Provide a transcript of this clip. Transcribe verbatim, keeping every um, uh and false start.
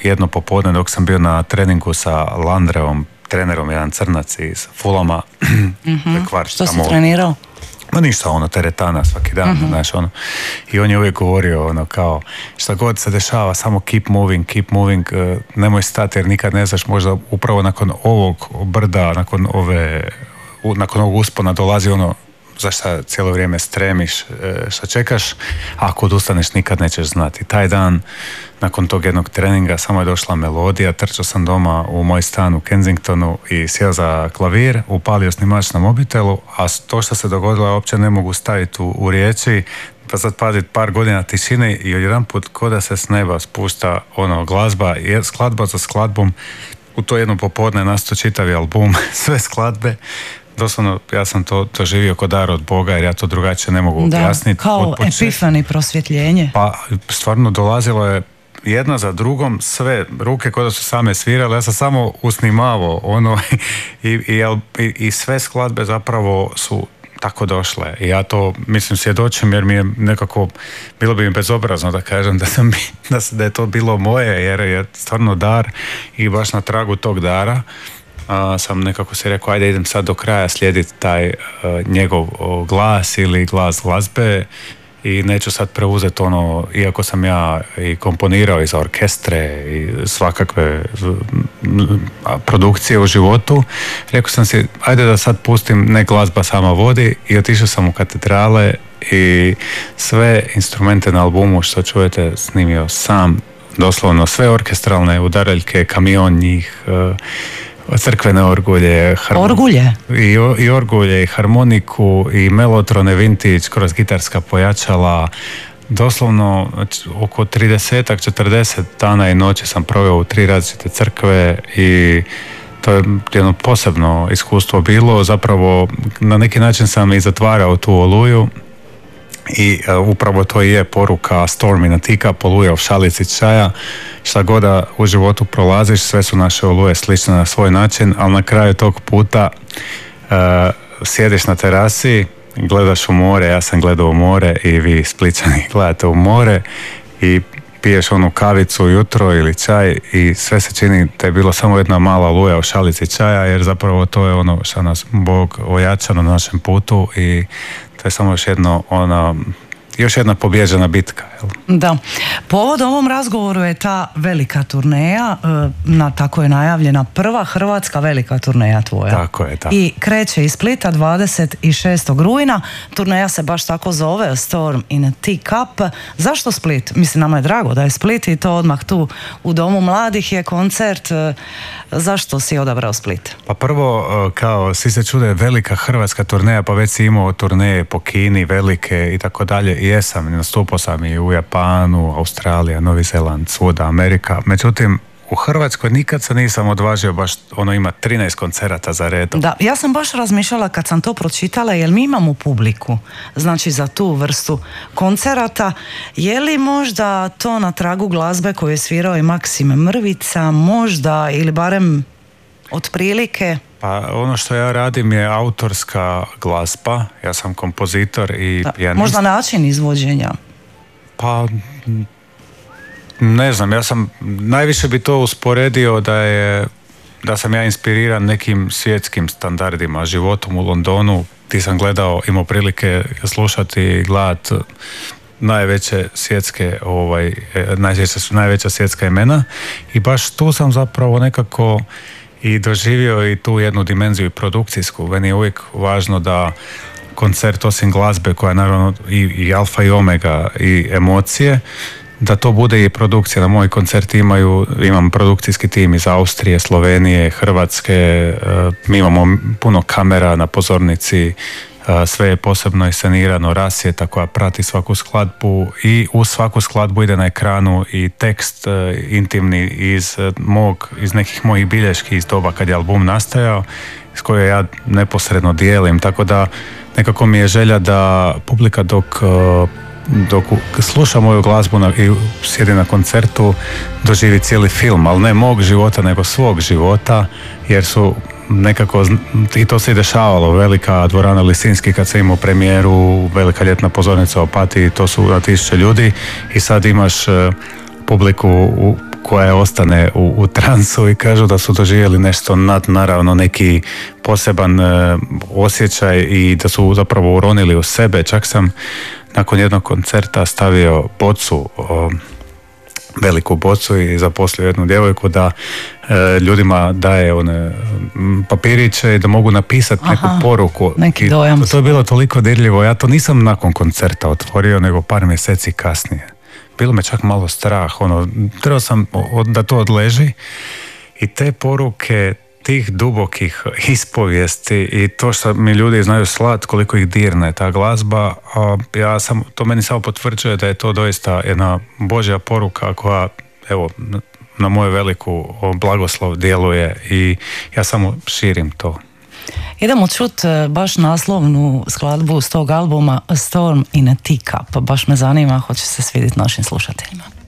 jedno popodne dok sam bio na treningu sa Landreom, trenerom, jedan crnac iz Fulama. Mm-hmm. Što si trenirao? Ma ništa, ono, teretana svaki dan, mm-hmm. znaš, ono. I on je uvijek govorio, ono, kao, šta god se dešava, samo keep moving, keep moving, uh, nemoj stati, jer nikad ne znaš, možda upravo nakon ovog brda, nakon ove, u, nakon ovog uspona dolazi ono, za šta cijelo vrijeme stremiš, šta čekaš, a ako odustaneš nikad nećeš znati. Taj dan, nakon tog jednog treninga, samo je došla melodija, trčao sam doma u moj stan u Kensingtonu i sjeo za klavir, upalio snimač na mobitelu, a to što se dogodilo ja uopće ne mogu staviti u, u riječi, pa sad padit par godina tišine i odjedanput ko da se s neba spušta ono, glazba, skladba za skladbom, u to jedno popodne nastao čitavi album, sve skladbe. Doslovno, ja sam to doživio kod dar od Boga, jer ja to drugačije ne mogu objasniti. Da, kao epifani, prosvjetljenje. Pa, stvarno dolazilo je jedna za drugom, sve ruke koje su same svirale, ja sam samo usnimavao ono i, i, i, i sve skladbe zapravo su tako došle. I ja to, mislim, svjedočim jer mi je nekako, bilo bi mi bezobrazno da kažem da, sam, da, da je to bilo moje, jer je stvarno dar i baš na tragu tog dara Uh, sam nekako se rekao, ajde idem sad do kraja slijediti taj uh, njegov uh, glas ili glas glazbe i neću sad preuzeti ono, iako sam ja i komponirao i za orkestre i svakakve uh, produkcije u životu, rekao sam si, ajde da sad pustim, ne glazba sama vodi, i otišao sam u katedrale i sve instrumente na albumu što čujete snimio sam, doslovno sve orkestralne udaraljke, kamion njih, uh, crkvene orgulje, harmon... orgulje? I, i orgulje, i harmoniku, i melotrone vintage kroz gitarska pojačala. Doslovno oko trideset četrdeset dana i noći sam proveo u tri različite crkve i to je jedno posebno iskustvo bilo. Zapravo na neki način sam i zatvarao tu oluju i uh, upravo to je poruka Storm in a Teacup, oluja u šalici čaja. Šta god da u životu prolaziš, sve su naše oluje slične na svoj način, ali na kraju tog puta uh, sjediš na terasi, gledaš u more, ja sam gledao u more i vi Splićani gledate u more i piješ onu kavicu ujutro ili čaj i sve se čini da je bilo samo jedna mala oluja u šalici čaja, jer zapravo to je ono što nas Bog ojača na našem putu i to je samo još jedno ona, još jedna pobjeđena bitka. Jel? Da. Povod ovom razgovoru je ta velika turneja, na, tako je najavljena prva hrvatska velika turneja tvoja. Tako je, tako. I kreće iz Splita dvadeset šestog rujna. Turneja se baš tako zove, Storm in a Teacup. Zašto Split? Mislim, nama je drago da je Split i to odmah tu u Domu mladih je koncert. Zašto si odabrao Split? Pa prvo, kao svi se čude, velika hrvatska turneja, pa već si imao turneje po Kini, velike i tako dalje. I jesam, nastupao sam i u Japanu, Australija, Novi Zeland, svuda, Amerika. Međutim, u Hrvatskoj nikad se nisam odvažio baš ono ima trinaest koncerata za redom. Da, ja sam baš razmišljala kad sam to pročitala, jer mi imamo publiku, znači za tu vrstu koncerata. Je li možda to na tragu glazbe koju je svirao i Maksim Mrvica, možda, ili barem otprilike? Pa ono što ja radim je autorska glazba, ja sam kompozitor i da, pijanist. Možda način izvođenja? Pa ne znam, ja sam najviše bi to usporedio da je da sam ja inspiriran nekim svjetskim standardima, životom u Londonu, ti sam gledao, imao prilike slušati i gledati najveće svjetske ovaj, najveća, najveća svjetska imena i baš tu sam zapravo nekako i doživio i tu jednu dimenziju produkcijsku. Meni je uvijek važno da koncert osim glazbe koja je naravno i, i alfa i omega i emocije, da to bude i produkcija. Na moji koncerti imaju, imam produkcijski tim iz Austrije, Slovenije, Hrvatske, mi imamo puno kamera na pozornici, sve je posebno iscenirano, rasvjeta koja prati svaku skladbu i uz svaku skladbu ide na ekranu i tekst intimni iz mog, iz nekih mojih bilješki iz doba kad je album nastajao, s koje ja neposredno dijelim, tako da nekako mi je želja da publika dok dok sluša moju glazbu na, i sjedi na koncertu doživi cijeli film, ali ne mog života nego svog života, jer su nekako, i to se i dešavalo, velika dvorana Lisinski kad se imao premijeru, velika ljetna pozornica u Opatiji, to su na tisuće ljudi i sad imaš publiku u, koja ostane u, u transu i kažu da su doživjeli nešto nadnaravno, neki poseban e, osjećaj i da su zapravo uronili u sebe. Čak sam nakon jednog koncerta stavio bocu, o, veliku bocu i zaposlio jednu djevojku da e, ljudima daje one papiriće i da mogu napisati neku Aha, poruku. Neki dojam. I to je bilo toliko dirljivo. Ja to nisam nakon koncerta otvorio, nego par mjeseci kasnije. Bilo me čak malo strah. Ono, trebao sam da to odleži i te poruke tih dubokih ispovijesti i to što mi ljudi znaju slat, koliko ih dirne ta glazba, a ja sam, to meni samo potvrđuje da je to doista jedna Božja poruka koja, evo, na moju veliku blagoslov djeluje i ja samo širim to. Idemo čut baš naslovnu skladbu s tog albuma Storm in a Teacup. Baš me zanima, hoće se svidjeti našim slušateljima.